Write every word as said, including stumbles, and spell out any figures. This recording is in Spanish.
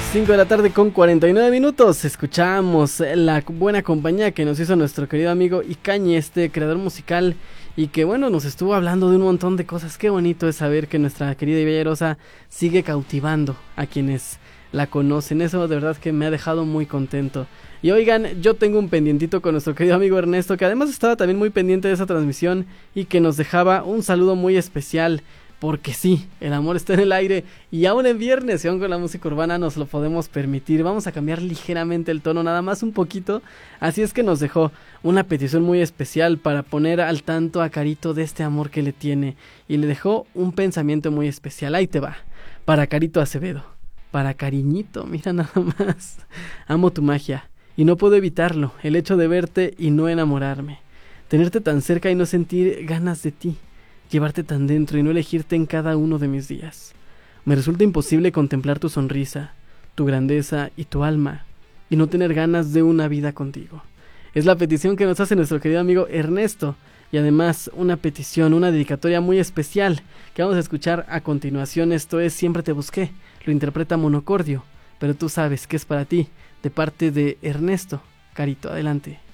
cinco de la tarde con cuarenta y nueve minutos. Escuchamos la buena compañía que nos hizo nuestro querido amigo Icañi, este creador musical, y que bueno, nos estuvo hablando de un montón de cosas. Qué bonito es saber que nuestra querida y bella Rosa sigue cautivando a quienes la conocen. Eso de verdad que me ha dejado muy contento. Y oigan, yo tengo un pendientito con nuestro querido amigo Ernesto, que además estaba también muy pendiente de esa transmisión y que nos dejaba un saludo muy especial. Porque sí, el amor está en el aire y aún en viernes, y aún con la música urbana nos lo podemos permitir. Vamos a cambiar ligeramente el tono, nada más un poquito. Así es que nos dejó una petición muy especial para poner al tanto a Carito de este amor que le tiene. Y le dejó un pensamiento muy especial. Ahí te va, para Carito Acevedo, para Cariñito, mira nada más. Amo tu magia y no puedo evitarlo, el hecho de verte y no enamorarme. Tenerte tan cerca y no sentir ganas de ti. Llevarte tan dentro y no elegirte en cada uno de mis días. Me resulta imposible contemplar tu sonrisa, tu grandeza y tu alma, y no tener ganas de una vida contigo. Es la petición que nos hace nuestro querido amigo Ernesto, y además una petición, una dedicatoria muy especial, que vamos a escuchar a continuación. Esto es Siempre te busqué, lo interpreta Monocordio, pero tú sabes que es para ti, de parte de Ernesto. Carito, adelante.